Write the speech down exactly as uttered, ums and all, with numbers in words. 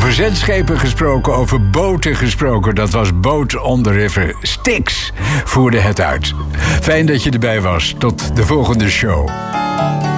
Over zendschepen gesproken, over boten gesproken. Dat was Boat on the River. Styx voerde het uit. Fijn dat je erbij was. Tot de volgende show.